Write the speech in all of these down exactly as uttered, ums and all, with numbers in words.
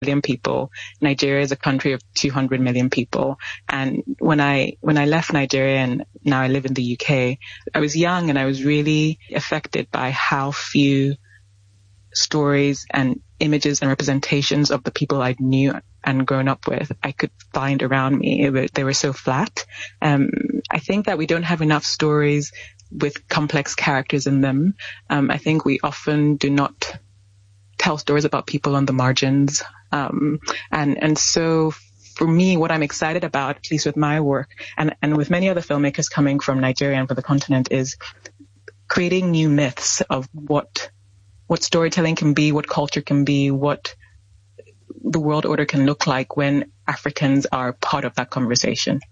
million people. Nigeria is a country of two hundred million people. And when I, when I left Nigeria and now I live in the U K, I was young and I was really affected by how few stories and images and representations of the people I knew and grown up with I could find around me. It, they were so flat. Um, I think that we don't have enough stories with complex characters in them. Um, I think we often do not tell stories about people on the margins. Um, and, and so for me, what I'm excited about, at least with my work and, and with many other filmmakers coming from Nigeria and from the continent, is creating new myths of what what storytelling can be, what culture can be, what the world order can look like when Africans are part of that conversation.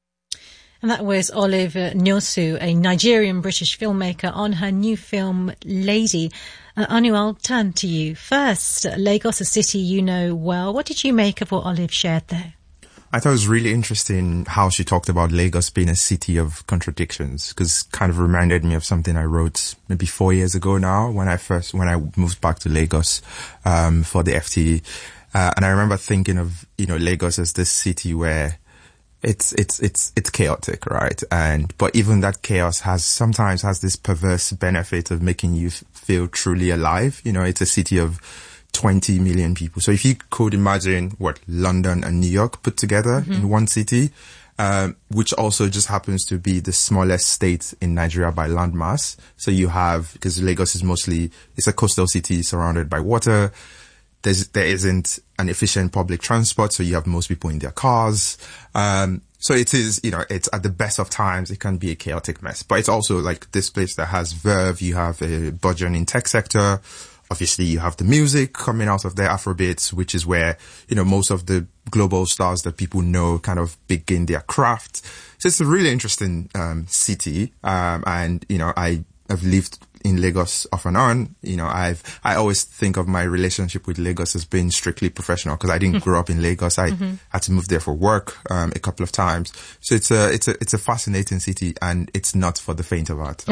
And that was Olive Nyosu, a Nigerian-British filmmaker, on her new film, Lady. Uh, Anu, I'll turn to you first. Lagos, a city you know well. What did you make of what Olive shared there? I thought it was really interesting how she talked about Lagos being a city of contradictions, because kind of reminded me of something I wrote maybe four years ago now when I first, when I moved back to Lagos, um, for the F T E. Uh, and I remember thinking of, you know, Lagos as this city where it's, it's, it's, it's chaotic, right? And, but even that chaos has sometimes has this perverse benefit of making you feel truly alive. You know, it's a city of twenty million people. So if you could imagine what London and New York put together mm-hmm. in one city, um, which also just happens to be the smallest state in Nigeria by landmass. So you have, because Lagos is mostly, it's a coastal city surrounded by water. There's, there isn't an efficient public transport. So you have most people in their cars. Um, so it is, you know, it's at the best of times, it can be a chaotic mess, but it's also like this place that has verve. You have a burgeoning tech sector. Obviously, you have the music coming out of the Afrobeats, which is where, you know, most of the global stars that people know kind of begin their craft. So it's a really interesting um, city. Um, and, you know, I have lived in Lagos off and on. You know, I've, I always think of my relationship with Lagos as being strictly professional, because I didn't grow up in Lagos. I mm-hmm. had to move there for work, um, a couple of times. So it's a, it's a, it's a fascinating city, and it's not for the faint of heart.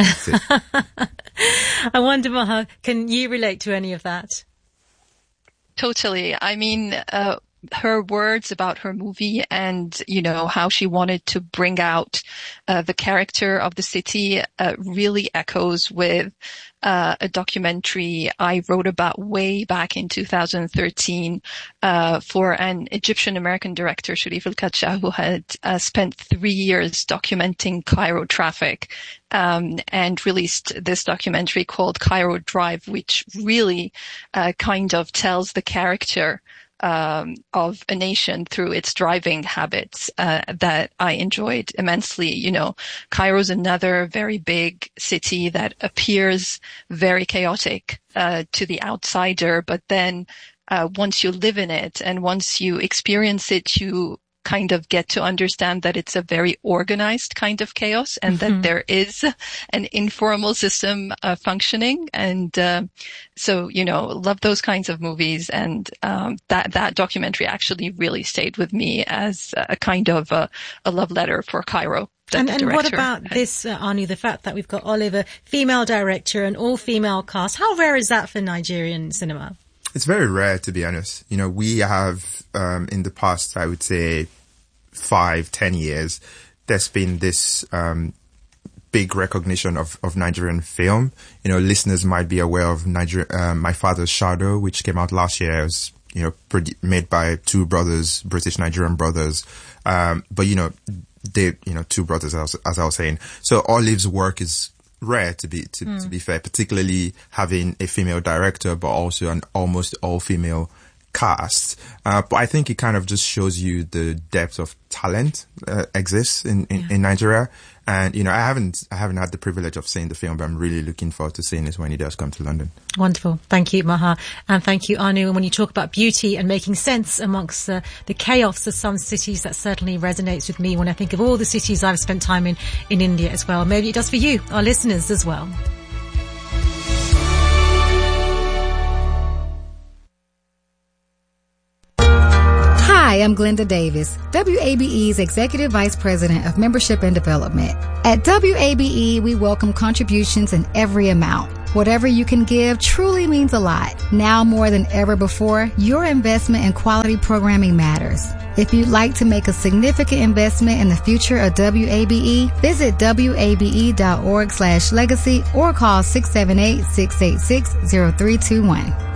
I wonder, Maha, can you relate to any of that? Totally. I mean, uh, her words about her movie and, you know, how she wanted to bring out uh, the character of the city uh, really echoes with uh, a documentary I wrote about way back in two thousand thirteen uh, for an Egyptian-American director, Sherif El-Kacha, who had uh, spent three years documenting Cairo traffic um, and released this documentary called Cairo Drive, which really uh, kind of tells the character Um, of a nation through its driving habits, uh, that I enjoyed immensely. You know, Cairo's another very big city that appears very chaotic, uh, to the outsider, but then, uh, once you live in it and once you experience it, you kind of get to understand that it's a very organized kind of chaos, and mm-hmm. that there is an informal system uh, functioning. And uh, so, you know, love those kinds of movies. And um, that that documentary actually really stayed with me as a kind of a, a love letter for Cairo. And, and what about had. this, uh, Anu, the fact that we've got Oliver, female director, and all-female cast? How rare is that for Nigerian cinema? It's very rare, to be honest. You know, we have, um, in the past, I would say five, ten years, there's been this, um, big recognition of, of Nigerian film. You know, listeners might be aware of Niger- uh, My Father's Shadow, which came out last year. It was, you know, pretty, made by two brothers, British Nigerian brothers. Um, but, you know, they, you know, two brothers, as, as I was saying. So Olive's work is rare, to be to, mm. to be fair, particularly having a female director, but also an almost all female cast. Uh, but I think it kind of just shows you the depth of talent uh, exists in, in, yeah. in Nigeria. And, you know, I haven't, I haven't had the privilege of seeing the film, but I'm really looking forward to seeing it when it does come to London. Wonderful. Thank you, Maha. And thank you, Anu. And when you talk about beauty and making sense amongst uh, the chaos of some cities, that certainly resonates with me when I think of all the cities I've spent time in, in India as well. Maybe it does for you, our listeners, as well. Hi, I'm Glenda Davis, W A B E's Executive Vice President of Membership and Development. At W A B E, we welcome contributions in every amount. Whatever you can give truly means a lot. Now more than ever before, your investment in quality programming matters. If you'd like to make a significant investment in the future of W A B E, visit W A B E dot org slash legacy or call six seven eight, six eight six, zero three two one.